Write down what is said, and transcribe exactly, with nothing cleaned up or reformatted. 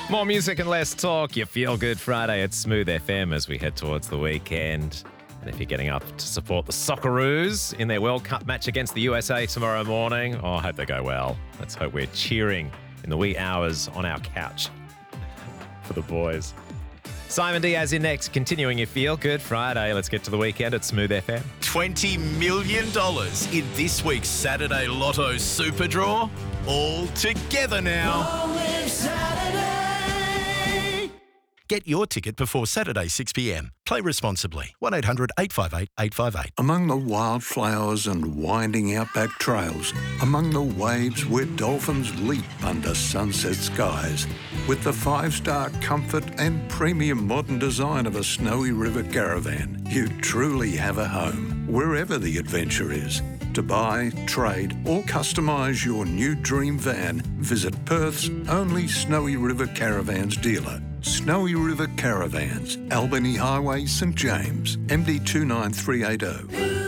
More music and less talk. You feel good Friday at Smooth F M as we head towards the weekend. And if you're getting up to support the Socceroos in their World Cup match against the U S A tomorrow morning, oh, I hope they go well. Let's hope we're cheering in the wee hours on our couch for the boys. Simon Diaz in next, continuing your Feel Good Friday. Let's get to the weekend at Smooth F M. twenty million dollars in this week's Saturday Lotto Super Draw. All together now. Get your ticket before Saturday six p m. Play responsibly. one eight hundred eight five eight eight five eight. Among the wildflowers and winding outback trails, among the waves where dolphins leap under sunset skies, with the five-star comfort and premium modern design of a Snowy River Caravan, you truly have a home, wherever the adventure is. To buy, trade or customise your new dream van, visit Perth's only Snowy River Caravans dealer. Snowy River Caravans, Albany Highway, St James, M D two nine three eight zero.